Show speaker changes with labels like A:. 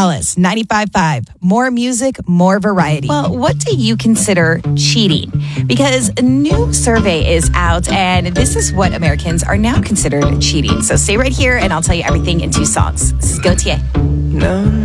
A: Alice, 95.5. More music, more variety.
B: Well, what do you consider cheating? Because a new survey is out, and this is what Americans are now considered cheating. So stay right here, and I'll tell you everything in 2 songs. This is Gautier.
C: No.